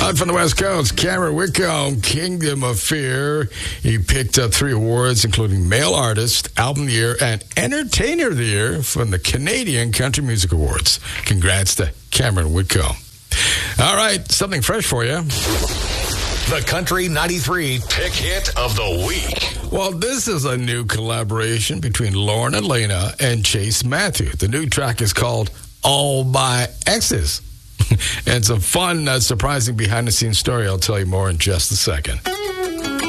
Out from the West Coast, Cameron Whitcomb, Kingdom of Fear. He picked up 3 awards, including Male Artist, Album of the Year, and Entertainer of the Year from the Canadian Country Music Awards. Congrats to Cameron Whitcomb. All right, something fresh for you. The Country 93 Pick Hit of the Week. Well, this is a new collaboration between Lauren Elena and Chase Matthew. The new track is called All My Exes. And some fun, surprising behind-the-scenes story. I'll tell you more in just a second.